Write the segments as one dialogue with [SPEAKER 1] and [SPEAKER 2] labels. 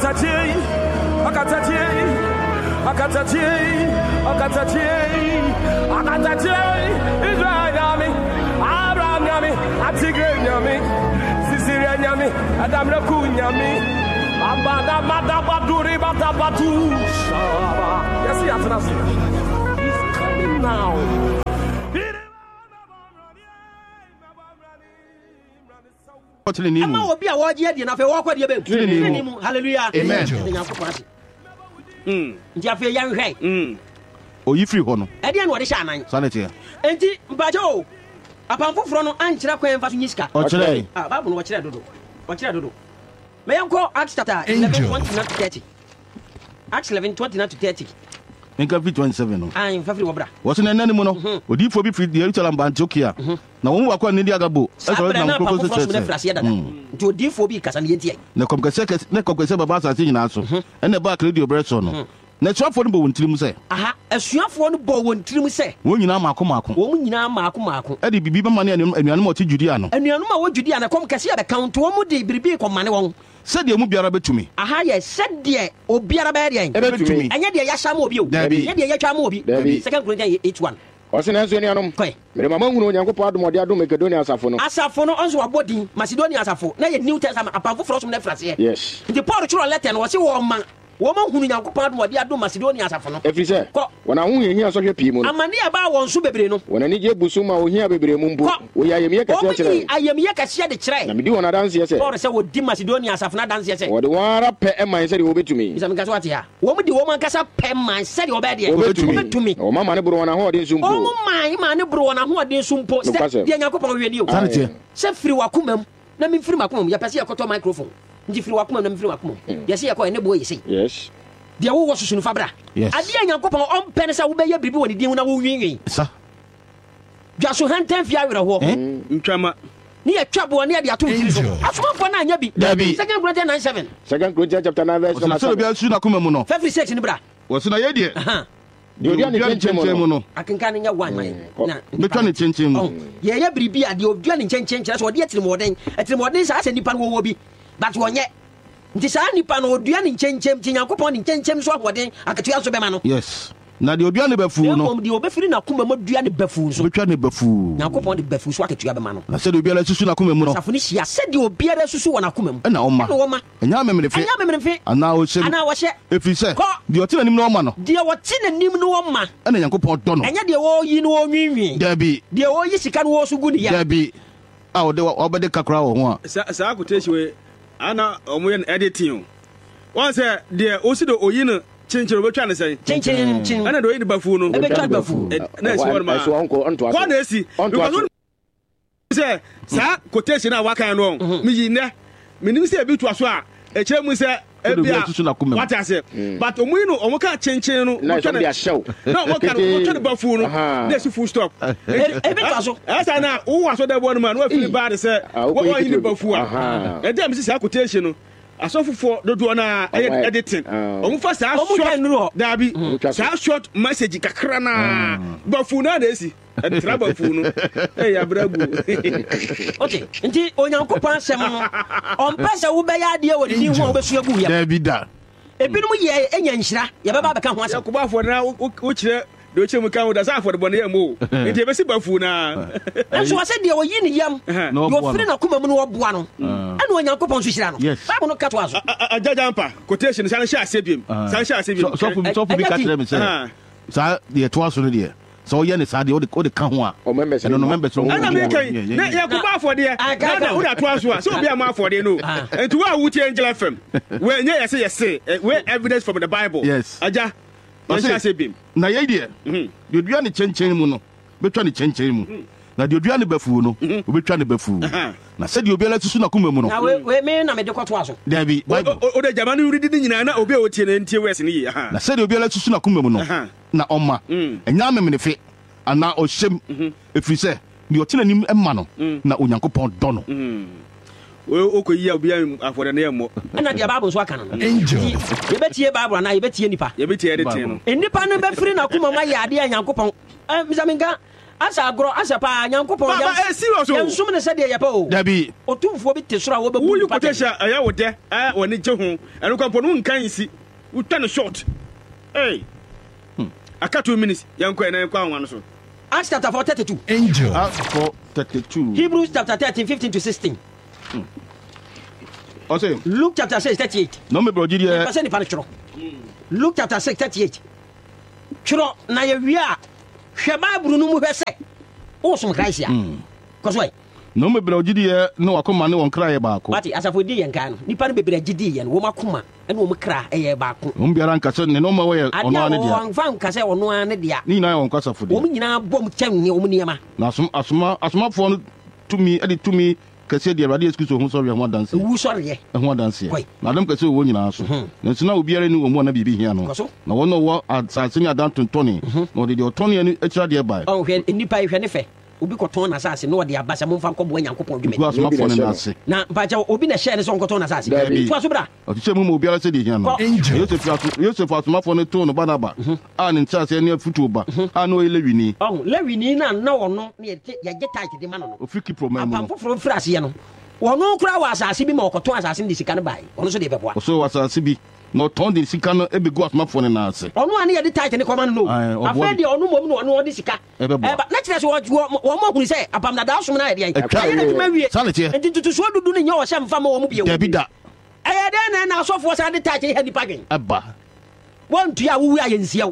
[SPEAKER 1] Hallelujah. Amen. Ndiafe yan hwai.
[SPEAKER 2] Oyifri ho no.
[SPEAKER 1] E de no de sha nan.
[SPEAKER 2] Sanete.
[SPEAKER 1] Enti mpajo apanfoforo no ankyira kwan fa so nyiska.
[SPEAKER 2] Okire.
[SPEAKER 1] Bible no okire dodo. Okire dodo. Me yanko Acts chapter 11:29-30. Acts 11:29-30.
[SPEAKER 2] Nka fi 27 no.
[SPEAKER 1] Ai fa firi wobra.
[SPEAKER 2] Wo se nanani mu no. Odifo bi fi Jerusalem Antiochia. Na wo mu akwa ne di agabo.
[SPEAKER 1] E so na nkoko so se frase dada. Nti odifo bi kasa ne yenti.
[SPEAKER 2] Na komkese baba sa nyina so. E na ba radio breso no. Na suafo no bo wontirim se.
[SPEAKER 1] Aha, asuafo no bo wontirim se.
[SPEAKER 2] Wo nyina maako.
[SPEAKER 1] Wo nyina maako.
[SPEAKER 2] E di bibi ba mane anuanum oti Judea no.
[SPEAKER 1] Anuanum a wo Judea na komkese ya be count wo mu di biribi ko mane won.
[SPEAKER 2] Sɛdeɛ mu biara bɛtumi.
[SPEAKER 1] Aha yɛ sɛdeɛ obiara bɛyɛ deɛ.
[SPEAKER 2] Ɛbɛtumi.
[SPEAKER 1] Ɛnyɛ deɛ yɛahyɛ ma obi o. Ɛnyɛ deɛ yɛtwa ma obi. 2 Corinthians 8:1.
[SPEAKER 3] Ɔsena nso nuanom. Mere mama hunu Onyankopɔn adomɔde adom Makedonia asafo no.
[SPEAKER 1] Asafo no nso wabɔ din Macedonia asafo. Na yɛ New Testament apam foforɔ so na frase.
[SPEAKER 3] Yes.
[SPEAKER 1] Nti Paul twerɛ letter no wɔse wɔ ma. Wo ma hunu Onyankopɔn adomɔde adom Macedonia asafo no.
[SPEAKER 3] Ɛfiri sɛ wɔn ahohia sɔhwɛ pii mu no.
[SPEAKER 1] Amane ba wɔn so bebre no.
[SPEAKER 3] Wɔn ani gye busu ma ohia bebre mu mpo. Wɔyɛ ayɛmiyɛ kɛseɛ kyerɛ.
[SPEAKER 1] Ayɛmiyɛ kɛseɛ de kyerɛ.
[SPEAKER 3] Na medi wɔn adanseɛ sɛ.
[SPEAKER 1] Paul sɛ wɔdi Macedonia asafo na adanseɛ sɛ.
[SPEAKER 3] Wɔde wɔn ara pɛ ɛman sɛ de wɔbɛtumi.
[SPEAKER 1] Bisa mika so ate ha. Wɔn di wɔn ankasa pɛ man sɛ de wɔbɛ de.
[SPEAKER 3] Wɔbɛtumi. Wɔn mama ne boro wɔn ahoɔden so mpo.
[SPEAKER 1] Wɔn man ne boro wɔn ahoɔden so mpo. Sɛ deɛ Nyankopɔn wɛ ni o. Sɛ firi wakoma mu na mi firi makoma mu yɛ pɛ sɛ yɛkɔtɔ microphone. Nti firi wakoma mu na mi firi wakoma mu. Yɛ sɛ yɛkɔ ɛne bo yɛ sɛ.
[SPEAKER 3] Yes.
[SPEAKER 1] Dia wo susunu fabra adia Nyankopɔn ɔmpɛ ne sɛ wobɛyɛ biribi wɔ ne din na wo nwinwi
[SPEAKER 2] sa
[SPEAKER 1] dwa so hantan fi awerɛ ho
[SPEAKER 4] ntwama
[SPEAKER 1] ne yɛ twa bo ne yɛ de ato ntiri so asomafo na anya bi 2 Corinthians 9:7
[SPEAKER 3] 2 Corinthians chapter 9 verse 7
[SPEAKER 2] so bia su na koma mu no
[SPEAKER 1] 56 ni bra
[SPEAKER 2] wo so na yɛ die
[SPEAKER 3] de odia ne kyɛnkyɛn mu no
[SPEAKER 1] akenka ne nya wan man
[SPEAKER 2] na betwa ne kyɛnkyɛn mu
[SPEAKER 1] yɛ yɛ biribi a de odia ne kyɛnkyɛn kyerɛ so ɔde atirimɔden saa sɛ nipa no wɔ bi but wɔnyɛ nti saa nipa no odua ne nkyɛnkyɛm ti Nyankopɔn ne nkyɛnkyɛm so ahoɔden akatua so bɛma no
[SPEAKER 2] yes na de odua ne bafu no
[SPEAKER 1] de obɛfiri na kuma ma dua ne bafu so
[SPEAKER 2] betwa ne bafu
[SPEAKER 1] Nyankopɔn de bafu so akatua bɛma no
[SPEAKER 2] na sɛ de obiara susu na kuma mu no
[SPEAKER 1] safo ne hyia sɛ de obiara susu wɔ na kuma mu
[SPEAKER 2] ɛna ɔma ɛnya memrefe ana wɔhyɛ ɛfiri sɛ deɛ ɔte n'anim no ɔma no
[SPEAKER 1] deɛ wɔte n'anim no ɔma
[SPEAKER 2] ɛna Nyankopɔn dɔ no
[SPEAKER 1] ɛnyɛ deɛ wɔyi no wɔnwinwi
[SPEAKER 2] dabi
[SPEAKER 1] deɛ wɔyi sika no wɔ so gu ne ya
[SPEAKER 2] dabi a ɔbɛde kakra wɔ ho a
[SPEAKER 4] saa kotation we ana ɔmo yɛ editing wɔn sɛ deɛ osi do oyi no kyenkyen obetwa ne sɛn
[SPEAKER 1] kyenkyen
[SPEAKER 4] ɛna de oyi ne bafu no
[SPEAKER 1] ebetwa bafu
[SPEAKER 4] na esi wɔn ma kɔ na esi because sɛ saa quotation a wakan no mi yi nɛ minim sɛ ebi to aso a ekyerɛ mu sɛ ebia wata ase but ɔmo yi no ɔmo ka kyenkyen no
[SPEAKER 3] na
[SPEAKER 4] ɔmo ka ne bafu no na esi full stop
[SPEAKER 1] ebi to aso
[SPEAKER 4] ɛsa na wo aso da bɔ no ma no afiri ba de sɛ wo yi ne bafu a ɛdɛ mi sɛ saa quotation no asɔfofoɔ dodoɔ na ɛyɛ editing ɔmo fa saa short dabi saa short message kakra na bafu na esi ɛtra bafu no ɛyɛ abragu
[SPEAKER 1] okay nti Onyankopɔn asɛm no ɔmpɛ sɛ wobɛyɛ adeɛ wɔ ne din ho a wobɛsua gu ya
[SPEAKER 2] dabi da
[SPEAKER 1] ebinom yɛ ɛnya nhyira yɛbɛba bɛka ho asɛm
[SPEAKER 4] yakobafoɔ na wokyerɛ de okyerɛ mu ka ho da sɛ afɔrebɔne yɛ mo nti ɛbɛsi bafu na
[SPEAKER 1] ɛnso wɔ sɛ deɛ wɔyi ne yam deɛ ɔfiri nakoma mu no wɔboa no ɛne Onyankopɔn so hyira no Bible no ka to aso
[SPEAKER 4] agyagya quotation sane hyɛ asɛ biom
[SPEAKER 2] sɔfo bi ka kyerɛ me sɛ saa deɛ toa so no deɛ sɛ woyɛ ne saa deɛ wode ka ho a ɛno no members
[SPEAKER 4] ɛna mekai na yɛkoba afɔdeɛ na wode atoa so a sɛ obi ama afɔdeɛ no enti wo a wotie Angel FM wɔnyɛ yɛse we evidence from the Bible agya yɛhyɛ asɛ biom
[SPEAKER 2] na yɛi deɛ deɛ odua ne kyɛnkyɛn mu no bɛtwa ne kyɛnkyɛn mu na deɛ odua ne bafuo no wobɛtwa ne bafuo na sɛdeɛ obiara susu na kuma mu no
[SPEAKER 1] na we me na mede kɔto aso
[SPEAKER 2] dabi
[SPEAKER 4] ode gyama no wuridi nyinaa na obi a wotie na ntie wɛs no yi
[SPEAKER 2] na sɛdeɛ obiara susu na kuma mu no na ɔma ɛnya memenefe anaa ɔhyɛm ɛfiri sɛ deɛ ɔte n'anim ma no na Onyankopɔn dɔ no
[SPEAKER 4] okɔyi a obi afɔde no yɛ mmɔ
[SPEAKER 1] ɛna deɛ Bible nso aka no yɛbɛtie Bible anaa yɛbɛtie nipa
[SPEAKER 4] yɛbɛtie editing no
[SPEAKER 1] nipa no bɛfiri na kuma ma yɛ adeɛ a Nyankopɔn misamenka asa agro asa pa nyankopon
[SPEAKER 4] ya serious
[SPEAKER 1] o nsum ne sade ya pa o
[SPEAKER 2] dabi
[SPEAKER 1] otumfo bi te soro a wo be
[SPEAKER 4] bu pa tesha aya wo de woni je ho eno kwampo no nkan si utwa no short aka 2 minutes yanko ena yanko anwa no so
[SPEAKER 1] Acts chapter 4:32
[SPEAKER 2] Angel Acts 4:32
[SPEAKER 1] Hebrews chapter 13:15-16
[SPEAKER 2] Okay.
[SPEAKER 1] Luke chapter 6:38
[SPEAKER 2] No me bro jidi
[SPEAKER 1] person ni pa chro Luke chapter 6:38 chro na ye wi a hwe Bible no mu hwe se o som Christ ya cause why
[SPEAKER 2] no me bro jidi no wakoma ne won kra ye baako
[SPEAKER 1] Mati asafo di ye nkan no nipa no bebere jidi ye no wo makoma ene wo mkra ye baako
[SPEAKER 2] wo mbiara nka se ne no ma we ono ane dia
[SPEAKER 1] wo fan nka se ono ane dia
[SPEAKER 2] ni na won kwasa fo dia
[SPEAKER 1] wo nyina bom kyem ne wo niema
[SPEAKER 2] na asoma fo no tumi edi tumi kase dia radio excuse ho so we ho dance
[SPEAKER 1] wu sori ye
[SPEAKER 2] ho dance na dem kase wo nyina so na ntina obiara ni wo mu na bibi hia no na wo no wo asase ni adan tontoni na de otoni ani akira de bai
[SPEAKER 1] oh hwe nipa hwe ne fe obi koton na asase no de abasa mo fa nkobo Nyankopon dwume
[SPEAKER 2] go asoma fo na ase
[SPEAKER 1] na bacha obi na share ne so nkoton na asase tu aso bra
[SPEAKER 2] o ti se mu obiara se de hia no Yosef asoma fo no to no banaba a ne ntia se ne afutu ba a no elewini
[SPEAKER 1] oh lewini na wono ne ye je tight de ma no
[SPEAKER 2] ofiki problem
[SPEAKER 1] apam foforo fra ase ye no wono kura wa asase bi ma okoton asase ndi sika ne bai wono so de beboa
[SPEAKER 2] so asase bi no ton de sika no e be go asoma fo ne na ase
[SPEAKER 1] ono ane ye de tight ne command no afedi ono mom no ono de sika na kire so wo mo hunu se apam na da so na ye de aye na tuma wie enti tutu so dudu ne nya wo se mfa ma wo mo bie
[SPEAKER 2] de bi da
[SPEAKER 1] aye de na asofo sa de tight he di pagin
[SPEAKER 2] aba
[SPEAKER 1] won tu ya wu aye nsia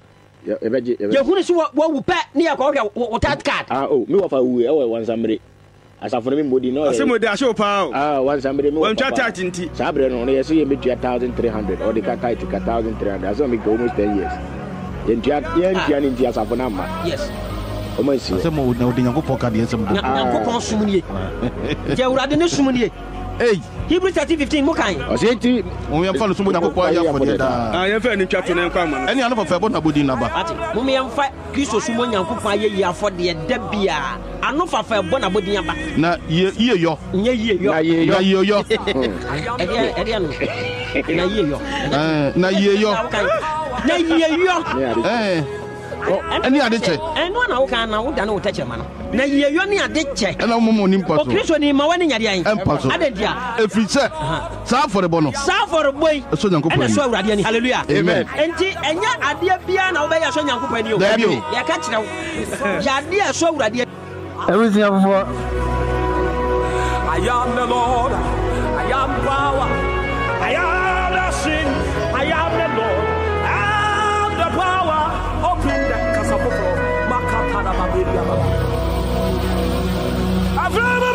[SPEAKER 1] ye hunu so wo wu pe ne ya ko hwe wo tat card
[SPEAKER 3] me wo fa wu e wo wansamre asafo me modi no
[SPEAKER 4] asemo de asho pa
[SPEAKER 3] wansamre me wo
[SPEAKER 4] twa tat nti
[SPEAKER 3] sabre no ye so ye metua 1300 or the cat 1300 aso me go almost 10 years yentia ni ntia asafo na ma
[SPEAKER 1] yes
[SPEAKER 3] o ma si
[SPEAKER 2] asemo na odi Nyankopon ka de ensem do
[SPEAKER 1] Nyankopon sumnie je urade ne sumnie Hebrews 13:15 mo kan
[SPEAKER 3] o se nti
[SPEAKER 2] o yam fa no sumo Nyankopon ya fo de da
[SPEAKER 4] ya fa ni twa to na kwa ma
[SPEAKER 2] eni anu fa bo na bodi na ba
[SPEAKER 1] ati mo me yam fa Kristo sumo Nyankopon aye afo de da bia anu fa bo na bodi aba
[SPEAKER 2] na ye yo
[SPEAKER 1] nye ye yo
[SPEAKER 2] na ye yo
[SPEAKER 1] edi anu na ye yo
[SPEAKER 2] na ye yo
[SPEAKER 1] na ye yo
[SPEAKER 2] eni adeche
[SPEAKER 1] eno na wo kan na wo da na wo tache ma no na ye yo ni adeche
[SPEAKER 2] ena mo ni mpa so
[SPEAKER 1] o Kristo ni ma wani nyade ayin
[SPEAKER 2] adedia efrise sa for the bono
[SPEAKER 1] sa for boy
[SPEAKER 2] so Nyankopon
[SPEAKER 1] ena so awurade ni hallelujah
[SPEAKER 2] amen
[SPEAKER 1] enti enya ade bia na wo be ya so Nyankopon ni o ya ka kire wo ya ade so awurade
[SPEAKER 5] everything for
[SPEAKER 6] I am the Lord, I am power, I am the sin, I am the Lord, I am the power. Open the Kasapopro, Makatana Babiria.